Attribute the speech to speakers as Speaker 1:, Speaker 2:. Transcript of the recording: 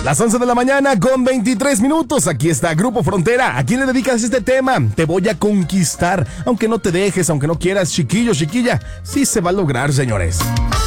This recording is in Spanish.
Speaker 1: Las 11 de la mañana con 23 minutos. Aquí está Grupo Frontera. ¿A quién le dedicas este tema? Te voy a conquistar. Aunque no te dejes, aunque no quieras, chiquillo, chiquilla. Sí se va a lograr, señores.